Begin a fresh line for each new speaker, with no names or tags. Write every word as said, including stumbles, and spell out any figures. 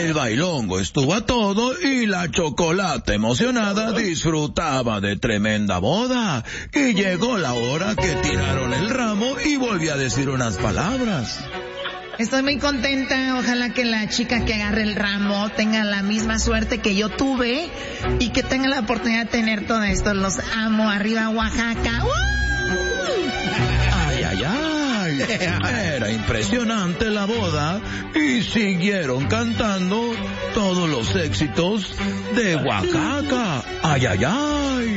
El bailongo estuvo a todo y la Chocolata emocionada disfrutaba de tremenda boda. Y llegó la hora que tiraron el ramo y volví a decir unas palabras.
Estoy muy contenta, ojalá que la chica que agarre el ramo tenga la misma suerte que yo tuve y que tenga la oportunidad de tener todo esto. Los amo, arriba Oaxaca. ¡Uh!
Ay, ay, ay. Era impresionante la boda y siguieron cantando todos los éxitos de Oaxaca. Ay, ay, ay.